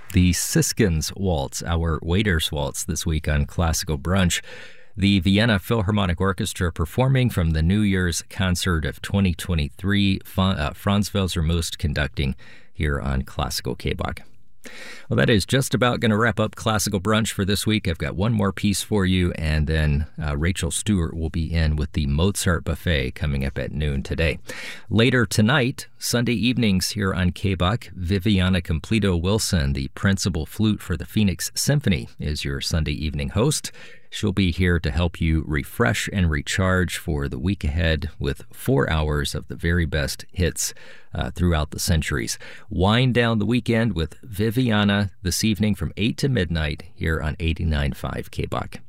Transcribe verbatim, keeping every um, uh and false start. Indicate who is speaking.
Speaker 1: The Siskins Waltz, our waiter's waltz this week on Classical Brunch. The Vienna Philharmonic Orchestra performing from the New Year's concert of twenty twenty-three, uh, Franz Welser-Möst conducting here on Classical K-Bach. Well, that is just about going to wrap up Classical Brunch for this week. I've got one more piece for you, and then uh, Rachel Stewart will be in with the Mozart Buffet coming up at noon today. Later tonight, Sunday evenings here on K-Bach, Viviana Completo-Wilson, the principal flute for the Phoenix Symphony, is your Sunday evening host. She'll be here to help you refresh and recharge for the week ahead with four hours of the very best hits uh, throughout the centuries. Wind down the weekend with Viviana this evening from eight to midnight here on eighty-nine point five K-Bach.